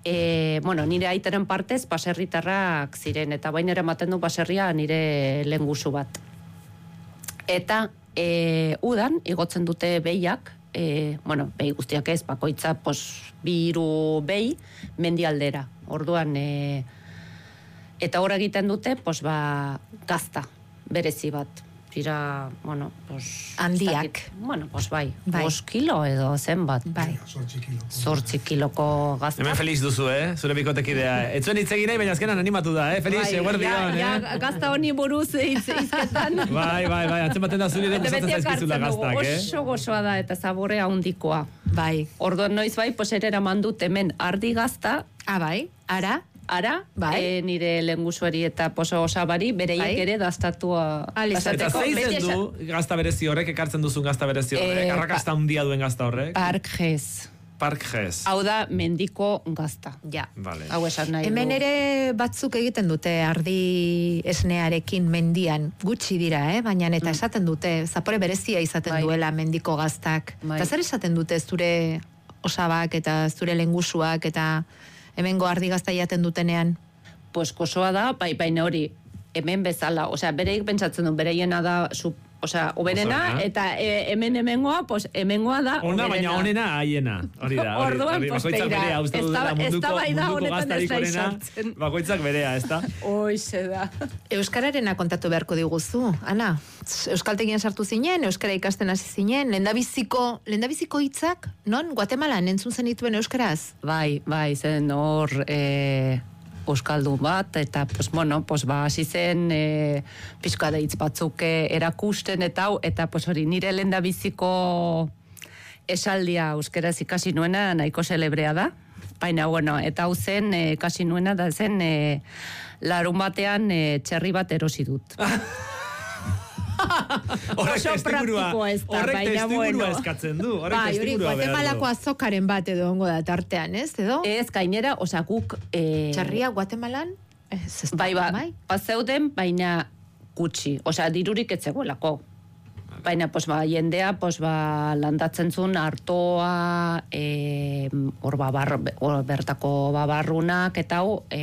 bueno, nire aitaren partez baserritarrak ziren, eta bain ere ematen du baserria nire lengusu bat. Eta udan, igotzen dute behiak, bueno, behi guztiak ez, bakoitza, biru behi mendialdera. Orduan, eta hor egiten dute, gazta, berezi bat. Dira, bueno, handiak. Bueno, bai, 5 kilo edo zenbat. Bai. 8 kiloko gazta. Hemen Feliz duzu, zure bikotekidea. Etzuen hitz egin nahi, baina azkenan animatu da, Feliz, eguerdion, Ja, gazta honi buruz izketan. Bai, atzematen da zuri ere gustatzen zaizkizula gaztak, Oso gozoa da eta zaborea handikoa. Bai. Orduan noiz bai, ere eraman dut hemen ardi gazta. Bai, Ara, nire lengusuari eta osabari, bereiek ere daztatua. Eta zeizen du gazta berezi horrek, ekartzen duzun gazta berezi horrek, arrakasta handia duen gazta horrek? Parkjes. Hau da mendiko gazta. Ja, hau esan nahi du. Hemen ere batzuk egiten dute ardi esnearekin mendian, gutxi dira, baina eta esaten dute, zapore berezia izaten duela mendiko gaztak. Eta zer esaten dute zure osabak eta zure lengusuak eta hemengo ardi gazta jaten dutenean? Kosoa da, baina hori, hemen bezala, bereik pentsatzen du, bereiena da, oberena, eta hemengoa da, ona, baina onena, haiena. Hori da, bakoitzak berea, uste dutela munduko gaztarik onena, bakoitzak berea, ez da? Hoize da. Euskararena kontatu beharko diguzu, Ana? Euskaltegian sartu zinen, euskara ikasten hasi zinen, lehendabiziko hitzak, non? Guatemalan entzun zenituen euskaraz? Bai, zen hor euskaldun bat, eta, hasi zen pixka da hitz batzuk erakusten eta hau, eta hori nire lehendabiziko esaldia euskaraz ikasi nuena nahiko celebrea da, baina, eta hau zen ikasi nuena da zen larun batean txerri bat erosi dut. Horrek testigurua eskatzen du. Bai, hori Guatemalako azokaren bat edo ongo da tartean, ez? Ez, gainera, guk... Txarria Guatemalan? Bai, zeuden, baina gutxi. Dirurik etzegoelako. Baina, jendea, landatzen zuen artoa, bertako babarrunak, eta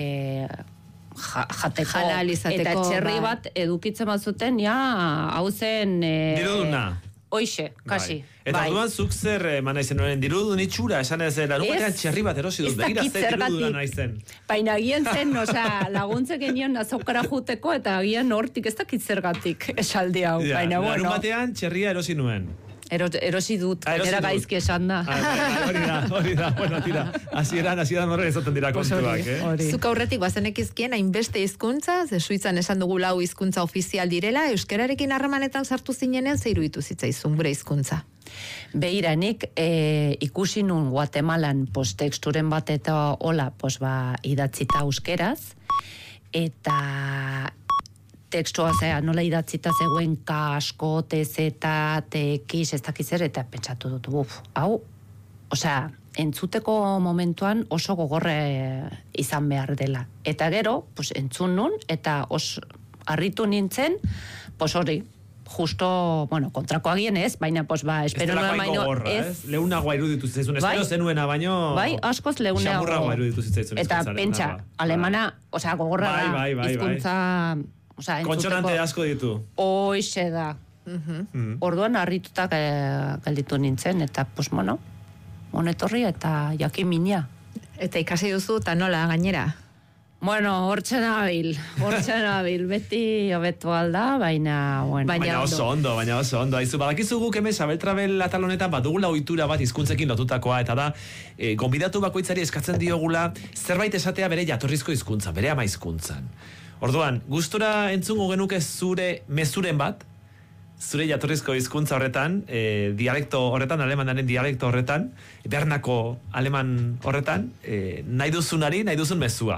jateko, eta txerri bat edukitzen bat zuten, hau zen... Diruduna. Hoixe, kasi. Eta orduan zuk zer manaizen noren dirudun itxura, esan ez, larun batean txerri bat erosi dut, begira ze diruduna naizen. Baina agian zen, laguntzek genion azokara juteko, eta agian hortik ez dakit zergatik esaldi hau. Larun batean txerria erosi nuen. Erosi dut, gainera gaizki esan da. Hori da, bueno, tira, hasieran horre ezaten dira kontuak, Zuk aurretik bazenekizkien hainbeste hizkuntza, Suitzan esan dugu lau hizkuntza ofizial direla, euskararekin harremanetan sartu zinenen, ze iruditu zitzaizun gure hizkuntza? Beiranik, ikusi nun Guatemalan teksturen bat eta hola, idatzita euskeraz, eta tekstua nola idatzita zegoen K, asko, TZ, TX, ez dakizer, eta pentsatu dut, hau, entzuteko momentuan oso gogorre izan behar dela. Eta gero, entzun nun, eta harritu nintzen, hori, justo, kontrako agien ez, baina, espero nuen baino, ez. Leunagoa iruditu zitzaizun, espero zenuena baino... Bai, askoz leunagoa. Xamurragoa iruditu zitzaizun. Eta pentsa, alemana, gogorra da, hizkuntza... Kontxonante asko ditu. Hoize da. Orduan harrituta gelditu nintzen, eta, monetorri eta jakiminia. Eta ikasi duzu, eta nola gainera? Hortxe nabil, beti hobetu alda, baina... Baina oso ondo. Aizu, badakizu guk hemen Sabeltrabel atal honetan badugula ohitura bat hizkuntzekin lotutakoa, eta da, gonbidatu bakoitzari eskatzen diogula zerbait esatea bere jatorrizko hizkuntza, bere ama hizkuntzan. Orduan, gustura entzungo genuke zure mezuren bat, zure jatorrizko hizkuntza horretan, dialekto horretan, alemanaren dialekto horretan, Bernako aleman horretan, nahi duzunari, nahi duzun mezua.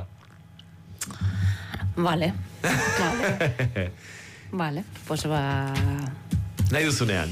Vale. Nahi duzunean.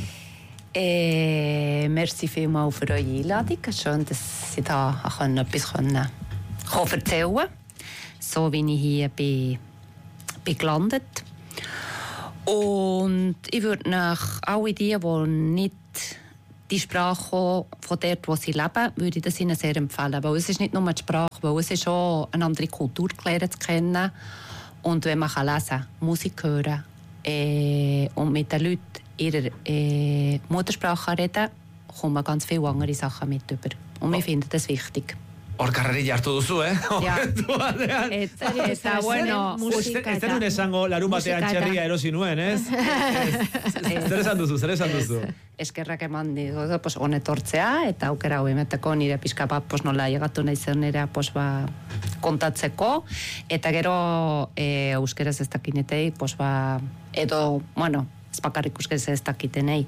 Merci vielmaal voor je inlading. Schön, dass Sie da ein bisschen erzählen. So bin ich hier gelandet. Und ich würde nach alle die nicht die Sprache von dort, wo sie leben, würde ich das ihnen sehr empfehlen. Weil es ist nicht nur die Sprache, weil es ist auch eine andere Kultur zu kennen. Und wenn man lesen kann, Musik hören und mit den Leuten ihrer Muttersprache reden, kommen man ganz viele andere Sachen mit über. Und wir finden das wichtig. Karrerilla hartu duzu, Ja. Eta bueno, ez denun esango larun batean txerria erosi nuen, ez? Zer esan duzu? Eskerrak eman ditu, pues, honetortzea, eta aukera hau emeteko nire pixka bat, pues, nola llegatu nahi zenera, pues, kontatzeko, eta gero euskeraz ez dakinetei, pues, edo, bueno, ez bakarrik euskeraz ez dakitenei,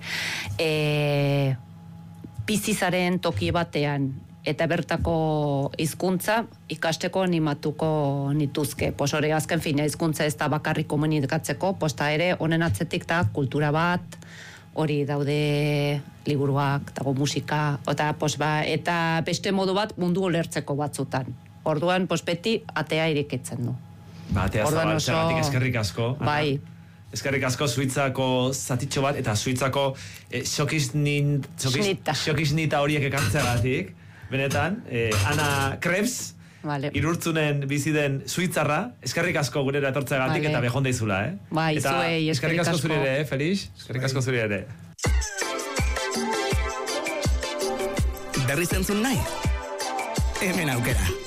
bizizaren toki batean, eta bertako hizkuntza ikasteko animatuko nituzke. Pues hori azken fina hizkuntza ez da bakarrik komunikatzeko, posta ere honen atzetik da kultura bat, hori daude liburuak, dago musika, eta beste modu bat mundu ulertzeko batzutan. Orduan, beti atea irekitzen du. Atea zabaltzegatik eskerrik asko. Bai. Eskerrik asko Suitzako zatitxo bat, eta Suitzako xokisnita horiek ekantzeagatik. Benetan, Ana Krebs, vale. Irurtzunen biziden Suitzarra, eskerrik asko gurera etortzeagatik, vale. Eta behon deizula, Bai, eta zuei, eskerrik asko zuri ere, Felix? Eskerrik asko zuri ere. Berriz entzun nahi? Hemen aukera.